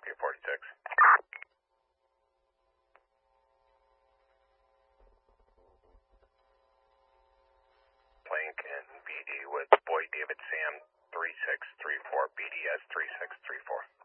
246. Lincoln BD with Boy David Sam 3634, BDS 3634.